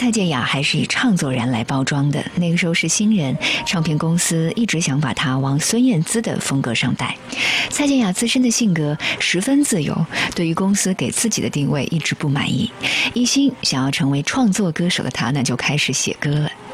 蔡健雅还是以唱作人来包装的，那个时候是新人，唱片公司一直想把她往孙燕姿的风格上带。蔡健雅自身的性格十分自由，对于公司给自己的定位一直不满意，一心想要成为创作歌手的她呢，就开始写歌了。